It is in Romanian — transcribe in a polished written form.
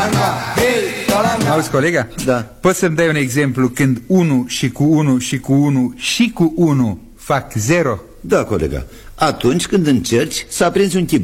Auzi, colega? Da. Poți să-mi dai un exemplu când 1 și cu 1 și cu 1 și cu 1 fac 0? Da, colega. Atunci când încerci să aprinzi un chip